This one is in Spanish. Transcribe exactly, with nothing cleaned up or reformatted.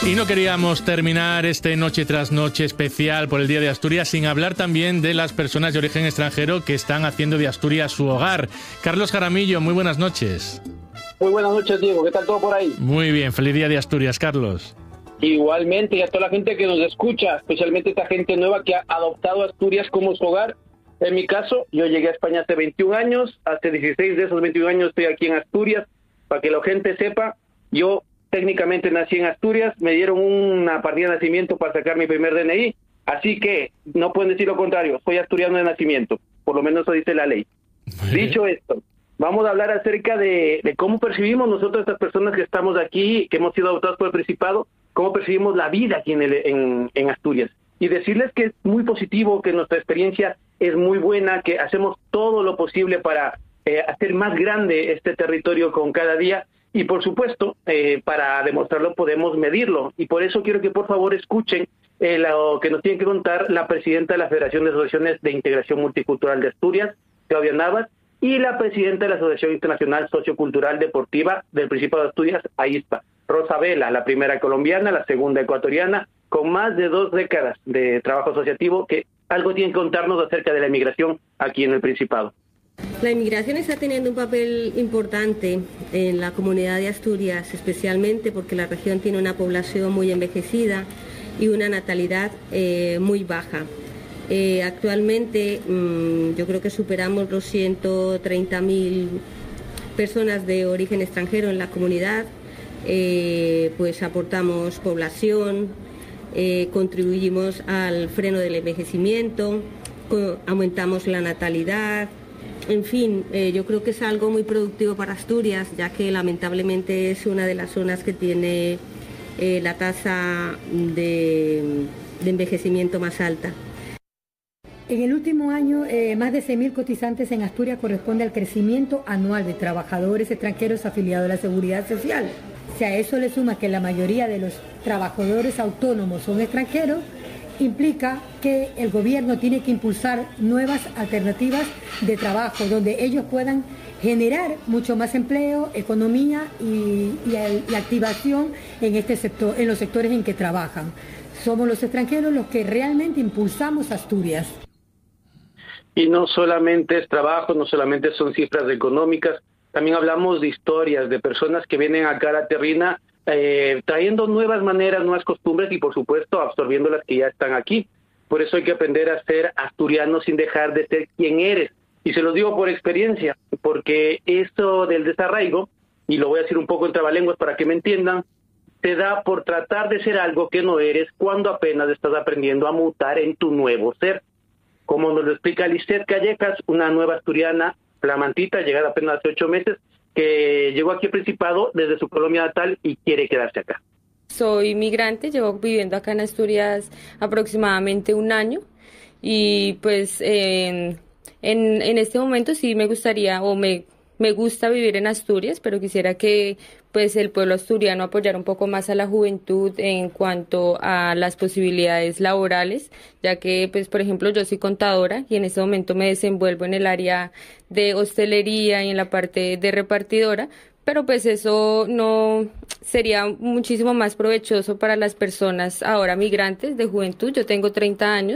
Y no queríamos terminar este Noche tras Noche especial por el Día de Asturias sin hablar también de las personas de origen extranjero que están haciendo de Asturias su hogar. Carlos Jaramillo, muy buenas noches. Muy buenas noches, Diego. ¿Qué tal todo por ahí? Muy bien, feliz Día de Asturias, Carlos. Igualmente, y a toda la gente que nos escucha, especialmente esta gente nueva que ha adoptado Asturias como su hogar. En mi caso, yo llegué a España hace veintiún años, hace dieciséis de esos veintiún años estoy aquí en Asturias. Para que la gente sepa, yo técnicamente nací en Asturias, me dieron una partida de nacimiento para sacar mi primer D N I, así que no pueden decir lo contrario, soy asturiano de nacimiento, por lo menos eso dice la ley. Dicho esto, vamos a hablar acerca de, de cómo percibimos nosotros, estas personas que estamos aquí, que hemos sido adoptados por el Principado, cómo percibimos la vida aquí en, el, en, en Asturias. Y decirles que es muy positivo, que nuestra experiencia es muy buena, que hacemos todo lo posible para eh, hacer más grande este territorio con cada día. Y por supuesto, eh, para demostrarlo podemos medirlo. Y por eso quiero que por favor escuchen eh, lo que nos tiene que contar la presidenta de la Federación de Asociaciones de Integración Multicultural de Asturias, Claudia Navas, y la presidenta de la Asociación Internacional Sociocultural Deportiva del Principado de Asturias, AISPA, Rosa Vela, la primera colombiana, la segunda ecuatoriana, con más de dos décadas de trabajo asociativo, que algo tienen que contarnos acerca de la inmigración aquí en el Principado. La inmigración está teniendo un papel importante en la comunidad de Asturias, especialmente porque la región tiene una población muy envejecida y una natalidad eh, muy baja. Eh, actualmente mmm, yo creo que superamos los ciento treinta mil personas de origen extranjero en la comunidad, eh, pues aportamos población, eh, contribuimos al freno del envejecimiento, aumentamos la natalidad. En fin, eh, yo creo que es algo muy productivo para Asturias, ya que lamentablemente es una de las zonas que tiene eh, la tasa de, de envejecimiento más alta. En el último año, eh, más de seis mil cotizantes en Asturias corresponde al crecimiento anual de trabajadores extranjeros afiliados a la Seguridad Social. Si a eso le suma que la mayoría de los trabajadores autónomos son extranjeros, implica que el gobierno tiene que impulsar nuevas alternativas de trabajo donde ellos puedan generar mucho más empleo, economía y, y, y activación en este sector, en los sectores en que trabajan. Somos los extranjeros los que realmente impulsamos Asturias. Y no solamente es trabajo, no solamente son cifras económicas, también hablamos de historias, de personas que vienen acá a la terrina Eh, trayendo nuevas maneras, nuevas costumbres y por supuesto absorbiendo las que ya están aquí. Por eso hay que aprender a ser asturiano sin dejar de ser quien eres. Y se los digo por experiencia, porque esto del desarraigo, y lo voy a decir un poco en trabalenguas para que me entiendan, te da por tratar de ser algo que no eres cuando apenas estás aprendiendo a mutar en tu nuevo ser. Como nos lo explica Lisette Callejas, una nueva asturiana flamantita, llegada apenas hace ocho meses, que llegó aquí al Principado desde su Colombia natal y quiere quedarse acá. Soy migrante, llevo viviendo acá en Asturias aproximadamente un año y pues eh, en, en este momento sí me gustaría o me, me gusta vivir en Asturias, pero quisiera que pues el pueblo asturiano apoyara un poco más a la juventud en cuanto a las posibilidades laborales, ya que pues por ejemplo yo soy contadora y en este momento me desenvuelvo en el área de hostelería y en la parte de repartidora, pero pues eso no sería muchísimo más provechoso para las personas ahora migrantes de juventud. Yo tengo treinta años.